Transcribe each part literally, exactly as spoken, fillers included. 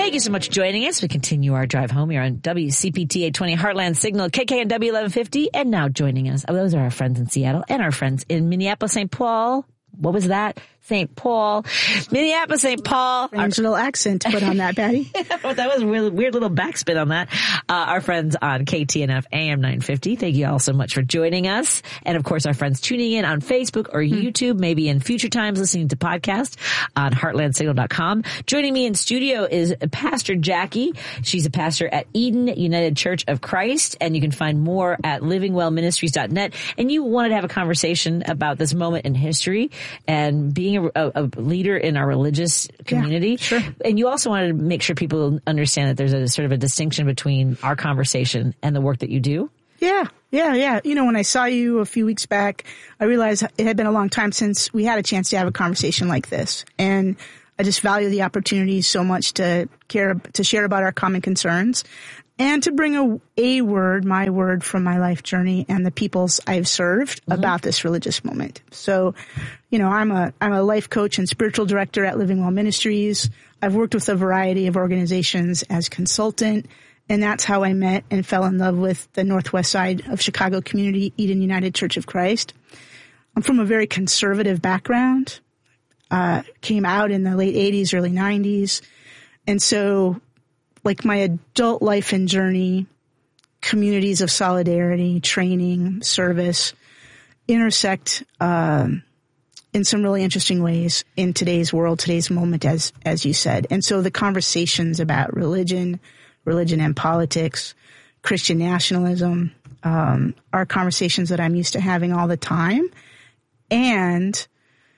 Thank you so much for joining us. We continue our drive home here on W C P T eight twenty Heartland Signal, K K N W eleven fifty. And now joining us, oh, those are our friends in Seattle and our friends in Minneapolis, Saint Paul. What was that? Saint Paul, Minneapolis, Saint Paul. Strange little accent to put on that, Patty. That was a weird, weird little backspin on that. Uh, our friends on K T N F A M nine fifty. Thank you all so much for joining us. And of course, our friends tuning in on Facebook or YouTube, mm. maybe in future times listening to podcasts on heartland signal dot com. Joining me in studio is Pastor Jackie. She's a pastor at Eden United Church of Christ, and you can find more at living well ministries dot net. And you wanted to have a conversation about this moment in history and being A, a leader in our religious community. Yeah, sure. And you also wanted to make sure people understand that there's a sort of a distinction between our conversation and the work that you do. Yeah, yeah, yeah. You know, when I saw you a few weeks back, I realized it had been a long time since we had a chance to have a conversation like this. And I just value the opportunity so much to care, to share about our common concerns and to bring a, a word, my word from my life journey and the peoples I've served mm-hmm. about this religious moment. So, you know, I'm a, I'm a life coach and spiritual director at Living Well Ministries. I've worked with a variety of organizations as consultant, and that's how I met and fell in love with the Northwest side of Chicago community, Eden United Church of Christ. I'm from a very conservative background, uh, came out in the late eighties, early nineties. And so, like my adult life and journey, communities of solidarity, training, service, intersect um, in some really interesting ways in today's world, today's moment, as as you said. And so the conversations about religion, religion and politics, Christian nationalism, um, are conversations that I'm used to having all the time. And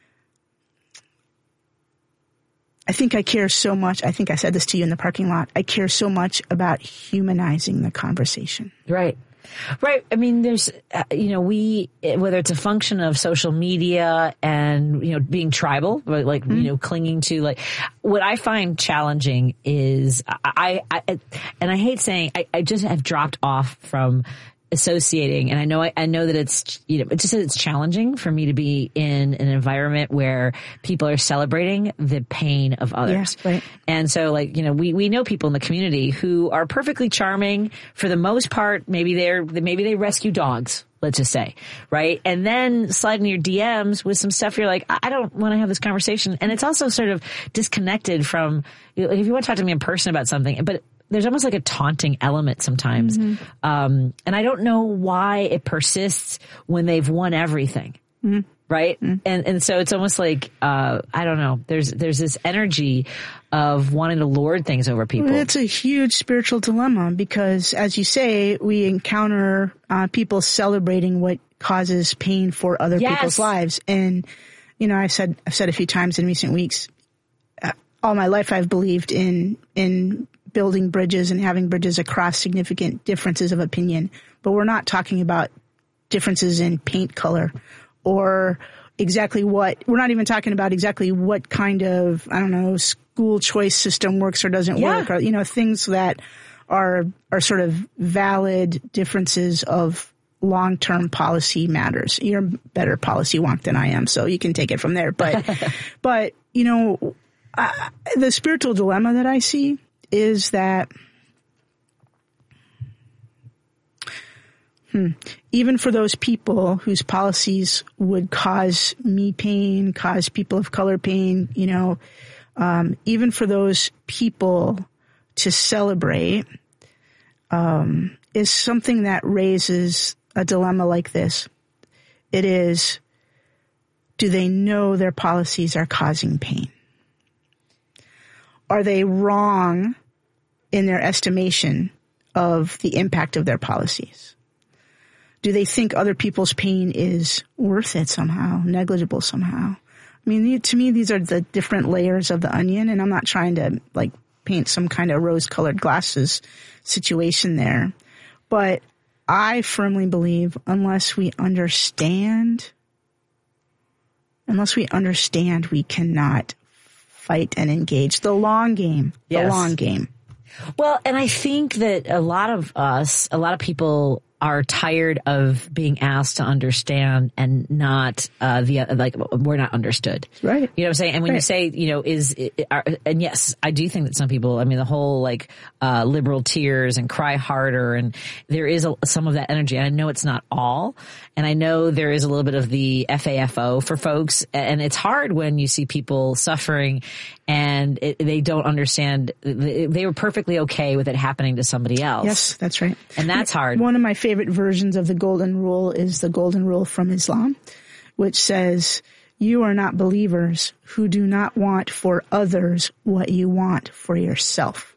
I think I care so much. I think I said this to you in the parking lot. I care so much about humanizing the conversation. Right. Right. I mean, there's, uh, you know, we, whether it's a function of social media and, you know, being tribal, like, mm-hmm. you know, clinging to like, what I find challenging is I, I, and I hate saying, I, I just have dropped off from associating, and I know I, I know that it's, you know, it just it's challenging for me to be in an environment where people are celebrating the pain of others. Yeah, right. And so, like, you know, we we know people in the community who are perfectly charming for the most part. Maybe they're maybe they rescue dogs, let's just say, right? And then slide in your D Ms with some stuff you're like, I, I don't want to have this conversation. And it's also sort of disconnected from, if you want to talk to me in person about something, but there's almost like a taunting element sometimes. Mm-hmm. Um, and I don't know why it persists when they've won everything. Mm-hmm. Right. Mm-hmm. And, and so it's almost like, uh, I don't know, there's, there's this energy of wanting to lord things over people. Well, it's a huge spiritual dilemma because, as you say, we encounter, uh, people celebrating what causes pain for other yes. people's lives. And, you know, I've said, I've said a few times in recent weeks, uh, all my life I've believed in, in, building bridges and having bridges across significant differences of opinion. But we're not talking about differences in paint color or exactly what, we're not even talking about exactly what kind of, I don't know, school choice system works or doesn't yeah. work, or, you know, things that are, are sort of valid differences of long-term policy matters. You're a better policy wonk than I am, so you can take it from there. But, but, you know, uh, the spiritual dilemma that I see is that hmm, even for those people whose policies would cause me pain, cause people of color pain, you know, um, even for those people to celebrate um, is something that raises a dilemma like this. It is, do they know their policies are causing pain? Are they wrong in their estimation of the impact of their policies? Do they think other people's pain is worth it somehow, negligible somehow? I mean, to me, these are the different layers of the onion, and I'm not trying to, like, paint some kind of rose-colored glasses situation there. But I firmly believe unless we understand, unless we understand, we cannot fight and engage. The long game. The yes. long game. Well, and I think that a lot of us, a lot of people are tired of being asked to understand and not uh the like we're not understood. Right. You know what I'm saying? And when right. you say, you know, is are, and yes, I do think that some people, I mean, the whole like uh liberal tears and cry harder, and there is a, some of that energy. And I know it's not all, and I know there is a little bit of the F A F O for folks, and it's hard when you see people suffering and it, they don't understand. They were perfectly okay with it happening to somebody else. Yes, that's right. And that's hard. One of my favorite versions of the golden rule is the golden rule from Islam, which says, you are not believers who do not want for others what you want for yourself.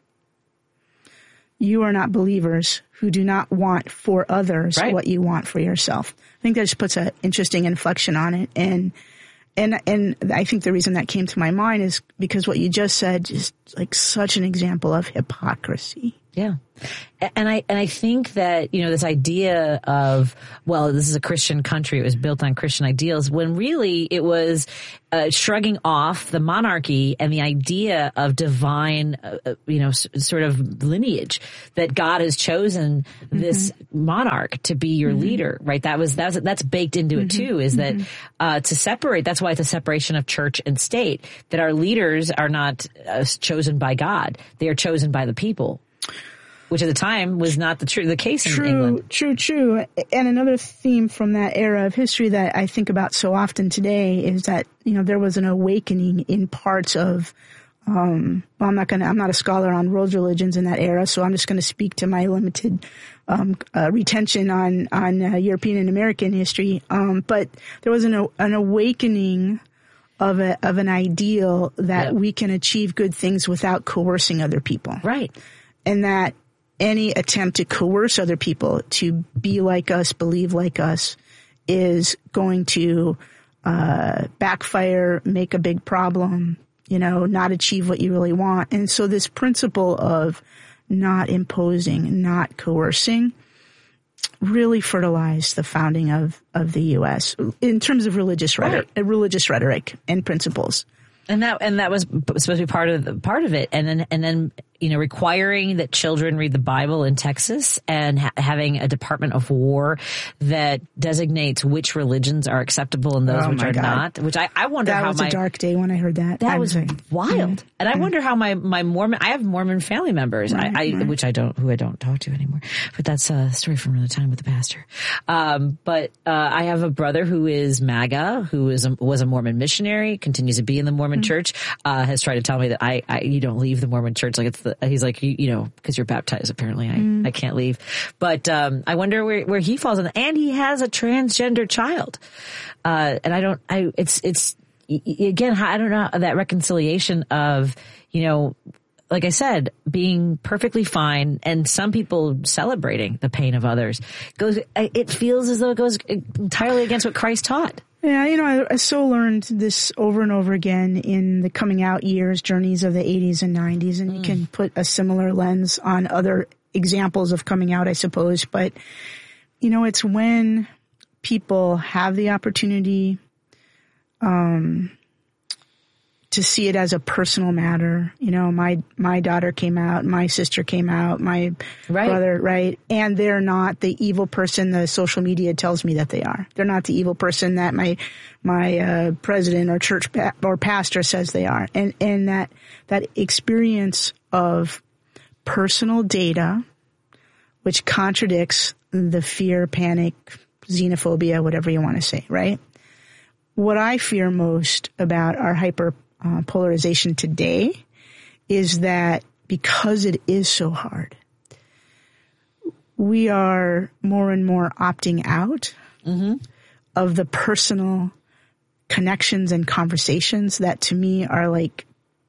You are not believers who do not want for others right. what you want for yourself. I think that just puts an interesting inflection on it. And And and I think the reason that came to my mind is because what you just said is like such an example of hypocrisy. Yeah. And I and I think that, you know, this idea of, well, this is a Christian country, it was built on Christian ideals, when really it was uh, shrugging off the monarchy and the idea of divine, uh, you know, s- sort of lineage, that God has chosen mm-hmm. this monarch to be your mm-hmm. leader, right? That was that's that's baked into mm-hmm. it too, is that mm-hmm. uh to separate. That's why it's a separation of church and state. That our leaders are not uh, chosen by God; they are chosen by the people. Which at the time was not the true the case in true, England. True, true, true. And another theme from that era of history that I think about so often today is that, you know, there was an awakening in parts of, um, well, I'm not going to, I'm not a scholar on world religions in that era, so I'm just going to speak to my limited, um, uh, retention on, on uh, European and American history. Um, but there was an, an awakening of a, of an ideal that yep. we can achieve good things without coercing other people. Right. And that any attempt to coerce other people to be like us, believe like us, is going to uh backfire, make a big problem, you know, not achieve what you really want. And so this principle of not imposing, not coercing, really fertilized the founding of, of the U S in terms of religious rhetoric, right. religious rhetoric and principles. And that and that was supposed to be part of the, part of it, and then and then you know requiring that children read the Bible in Texas, and ha- having a Department of War that designates which religions are acceptable and those oh which are God. not. Which I, I wonder that how was my a dark day when I heard that. That I'm was sorry. wild, mm-hmm. and I mm-hmm. wonder how my my Mormon I have Mormon family members, right, I, I right. which I don't who I don't talk to anymore. But that's a story from another time with the pastor. Um, but uh, I have a brother who is MAGA, who is a, was a Mormon missionary, continues to be in the Mormon mm-hmm. church. Uh, has tried to tell me that I, I, you don't leave the Mormon church. Like it's the, he's like, you, you know, cause you're baptized. Apparently I, mm. I can't leave. But, um, I wonder where, where he falls in, and he has a transgender child. Uh, and I don't, I, it's, it's, again, I don't know that reconciliation of, you know, like I said, being perfectly fine, and some people celebrating the pain of others goes, it feels as though it goes entirely against what Christ taught. Yeah, you know, I, I so learned this over and over again in the coming out years, journeys of the eighties and nineties, and mm. you can put a similar lens on other examples of coming out, I suppose. But, you know, it's when people have the opportunity um, to see it as a personal matter. You know, my my daughter came out, my sister came out, my right. brother, right? And they're not the evil person the social media tells me that they are. They're not the evil person that my my uh, president or church pa- or pastor says they are. And and that that experience of personal data, which contradicts the fear, panic, xenophobia, whatever you want to say, right? What I fear most about our hyper Uh, polarization today is that because it is so hard, we are more and more opting out mm-hmm. of the personal connections and conversations that to me are like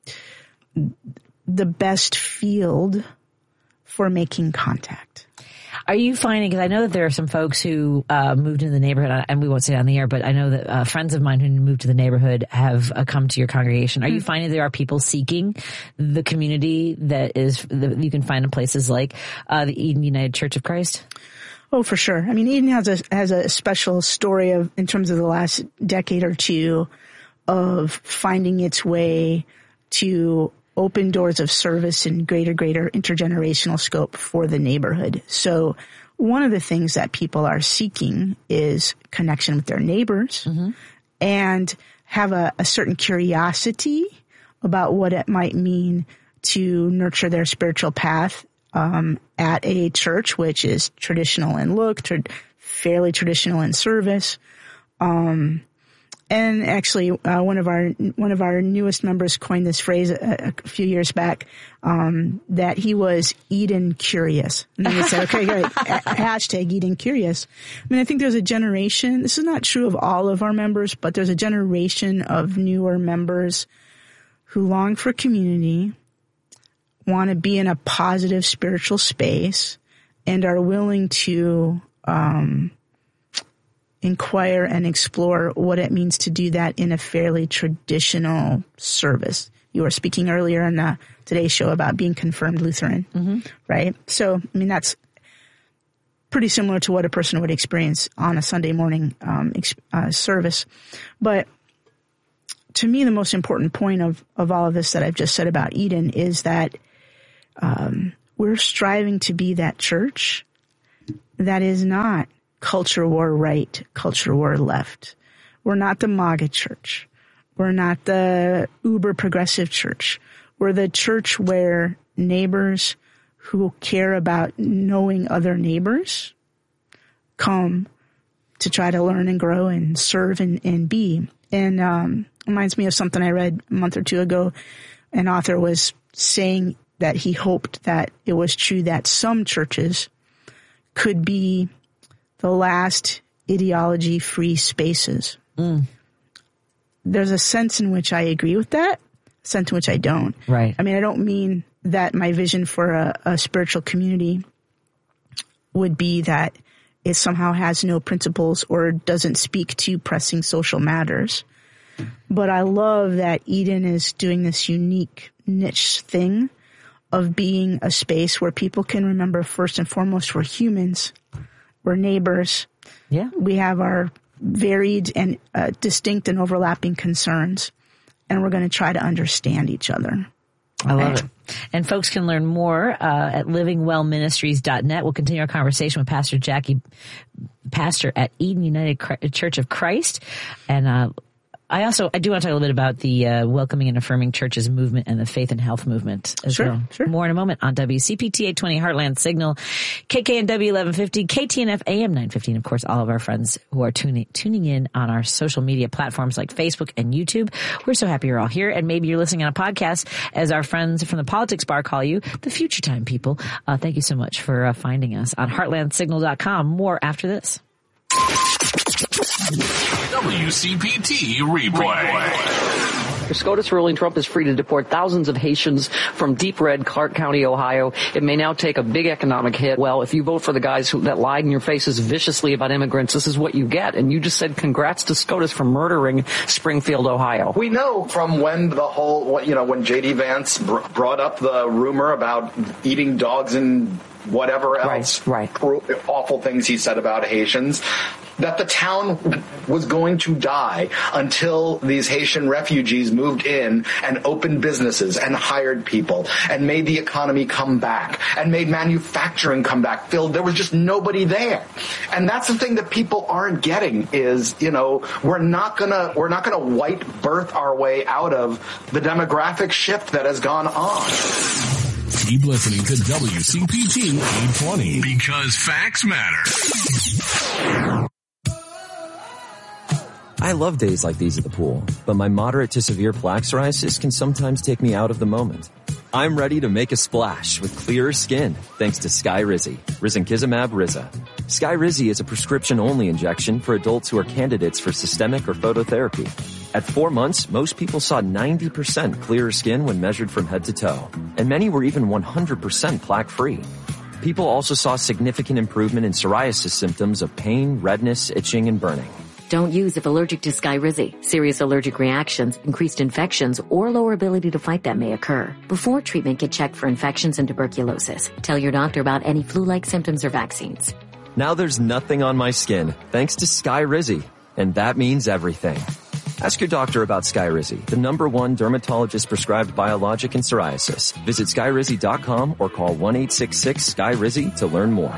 the best field for making contact. Are you finding, because I know that there are some folks who uh, moved into the neighborhood, and we won't say it on the air, but I know that uh, friends of mine who moved to the neighborhood have uh, come to your congregation. Are you finding there are people seeking the community that is that you can find in places like uh, the Eden United Church of Christ? Oh, for sure. I mean, Eden has a has a special story of in terms of the last decade or two of finding its way to open doors of service and greater, greater intergenerational scope for the neighborhood. So one of the things that people are seeking is connection with their neighbors mm-hmm. and have a, a certain curiosity about what it might mean to nurture their spiritual path um, at a church, which is traditional in look, tra- fairly traditional in service. Um, and actually, uh, one of our one of our newest members coined this phrase a, a few years back um, that he was Eden curious. And then we said, okay, great, a- hashtag Eden curious. I mean, I think there's a generation. This is not true of all of our members, but there's a generation of newer members who long for community, want to be in a positive spiritual space, and are willing to um, inquire and explore what it means to do that in a fairly traditional service. You were speaking earlier in the today's show about being confirmed Lutheran, mm-hmm. right? So, I mean, that's pretty similar to what a person would experience on a Sunday morning um, ex- uh, service. But to me, the most important point of, of all of this that I've just said about Eden is that Um, we're striving to be that church that is not culture war right, culture war left. We're not the MAGA church. We're not the uber progressive church. We're the church where neighbors who care about knowing other neighbors come to try to learn and grow and serve and, and be. And um, reminds me of something I read a month or two ago. An author was saying that he hoped that it was true that some churches could be the last ideology-free spaces. Mm. There's a sense in which I agree with that, a sense in which I don't. Right. I mean, I don't mean that my vision for a, a spiritual community would be that it somehow has no principles or doesn't speak to pressing social matters. But I love that Eden is doing this unique niche thing of being a space where people can remember first and foremost we're humans, we're neighbors. Yeah. We have our varied and uh, distinct and overlapping concerns, and we're going to try to understand each other. I love it. And folks can learn more uh, at living well ministries dot net. We'll continue our conversation with Pastor Jackie, pastor at Eden United Church of Christ. And uh I also, I do want to talk a little bit about the uh, welcoming and affirming churches movement and the faith and health movement as sure, well. Sure. More in a moment on W C P T eight twenty Heartland Signal, K K N W eleven fifty, K T N F A M nine fifteen. Of course, all of our friends who are tuning tuning in on our social media platforms like Facebook and YouTube. We're so happy you're all here. And maybe you're listening on a podcast, as our friends from the Politics Bar call you, the Future Time people. Uh, thank you so much for uh, finding us on heartland signal dot com. More after this. W C P T Replay. Your SCOTUS ruling Trump is free to deport thousands of Haitians from deep red Clark County, Ohio. It may now take a big economic hit. Well, if you vote for the guys who, that lied in your faces viciously about immigrants, this is what you get. And you just said congrats to SCOTUS for murdering Springfield, Ohio. We know from when the whole, you know, when J D Vance br- brought up the rumor about eating dogs and whatever else, right, right. awful things he said about Haitians, that the town was going to die until these Haitian refugees moved in and opened businesses and hired people and made the economy come back and made manufacturing come back. Phil, there was just nobody there. And that's the thing that people aren't getting is, you know, we're not gonna, we're not gonna white birth our way out of the demographic shift that has gone on. Keep listening to W C P T eight twenty because facts matter. I love days like these at the pool, but my moderate to severe plaque psoriasis can sometimes take me out of the moment. I'm ready to make a splash with clearer skin thanks to Skyrizi, Risankizumab Riza. Skyrizi is a prescription-only injection for adults who are candidates for systemic or phototherapy. At four months, most people saw ninety percent clearer skin when measured from head to toe, and many were even one hundred percent plaque-free. People also saw significant improvement in psoriasis symptoms of pain, redness, itching, and burning. Don't use if allergic to Skyrizi. Serious allergic reactions, increased infections, or lower ability to fight them may occur. Before treatment, get checked for infections and tuberculosis. Tell your doctor about any flu-like symptoms or vaccines. Now there's nothing on my skin, thanks to Skyrizi, and that means everything. Ask your doctor about Skyrizi, the number one dermatologist-prescribed biologic in psoriasis. Visit skyrizi dot com or call one eight six six S K Y R I Z I to learn more.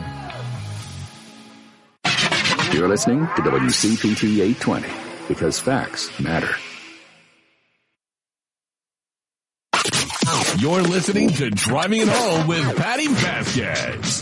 You're listening to W C P T eight twenty, because facts matter. You're listening to Driving It Home with Patty Vasquez.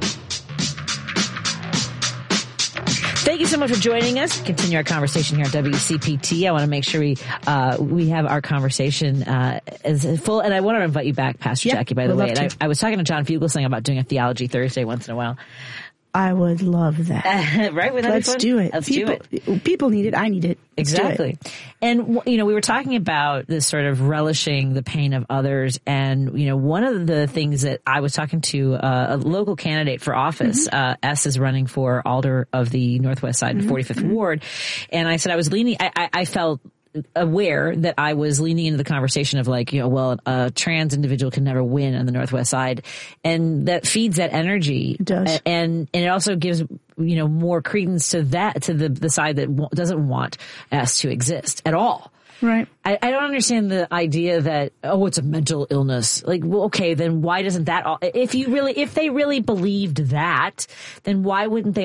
Thank you so much for joining us. Continue our conversation here at W C P T. I want to make sure we uh we have our conversation uh as full, and I want to invite you back, Pastor Yeah, Jackie, by the would way. love And I, to. I was talking to John Fugelsang about doing a Theology Thursday once in a while. I would love that. Right? Wouldn't that be Let's fun? do it. Let's people, do it. People need it. I need it. Let's do it. Exactly. And, you know, we were talking about this sort of relishing the pain of others. And, you know, one of the things that I was talking to uh, a local candidate for office, mm-hmm. uh, S is running for Alder of the Northwest Side, mm-hmm. forty-fifth mm-hmm. Ward. And I said I was leaning, I, I, I felt aware that I was leaning into the conversation of like, you know, well, a trans individual can never win on the Northwest Side. And that feeds that energy. It does. And, and it also gives, you know, more credence to that, to the, the side that w- doesn't want us to exist at all. Right. I, I don't understand the idea that, oh, it's a mental illness. Like, well, okay, then why doesn't that all, if you really, if they really believed that, then why wouldn't they